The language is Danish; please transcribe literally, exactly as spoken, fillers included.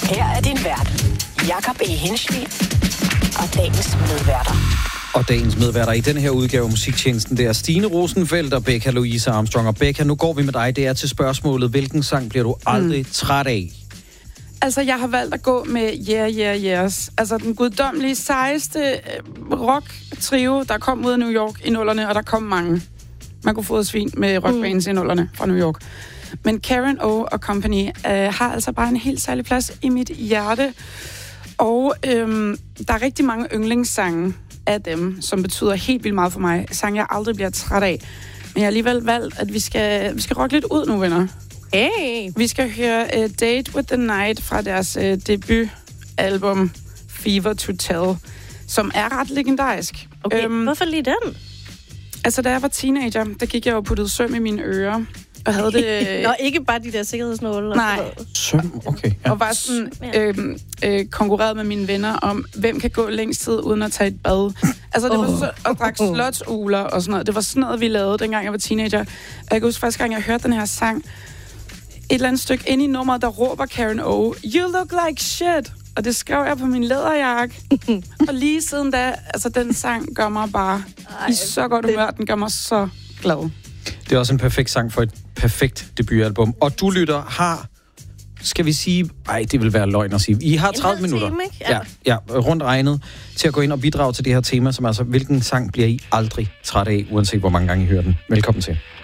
Her er din vært, Jakob E. Hinschli, og dagens medværter. Og dagens medværter i denne her udgave af Musiktjenesten, det er Stine Rosenfeldt og Becca Louise Armstrong. Og Becca, nu går vi med dig. Det er til spørgsmålet, hvilken sang bliver du aldrig mm. træt af? Altså, jeg har valgt at gå med Yeah, Yeah, Yes. Altså, den guddommelige, sejeste rock-trio, der kom ud af New York i nullerne, og der kom mange. Man kunne få svin med rockbands mm. i nullerne fra New York. Men Karen O og Company øh, har altså bare en helt særlig plads i mit hjerte. Og øhm, der er rigtig mange yndlingssange af dem, som betyder helt vildt meget for mig. Sange, jeg aldrig bliver træt af. Men jeg har alligevel valgt, at vi skal, vi skal rocke lidt ud nu, venner. Hey. Vi skal høre uh, Date with the Night fra deres uh, debutalbum Fever to Tell, som er ret legendarisk. Okay, øhm, hvorfor lige den? Altså, da jeg var teenager, der gik jeg jo puttet søm i mine ører. Og havde det... Nå, ikke bare de der sikkerhedsnåle. Nej. Søm, okay. Ja. Og var sådan øh, øh, konkurreret med mine venner om, hvem kan gå længst tid uden at tage et bad. Altså, det oh. var så... Og drak slotsuler og sådan noget. Det var sådan noget, vi lavede, dengang jeg var teenager. Og jeg kan huske, første gang, jeg hørte den her sang, et eller andet stykke ind i nummeret, der råber Karen O, You look like shit! Og det skrev jeg på min læderjakke. Og lige siden da, altså, den sang gør mig bare Ej, i så godt humør. Den gør mig så glad. Det er også en perfekt sang for et perfekt debutalbum. Og du lytter har, skal vi sige, ej, det vil være løgn at sige. I har tredive minutter. Time, ikke? Ja. Ja, ja, rundt regnet til at gå ind og bidrage til det her tema, som altså, hvilken sang bliver I aldrig træt af, uanset hvor mange gange I hører den. Velkommen til.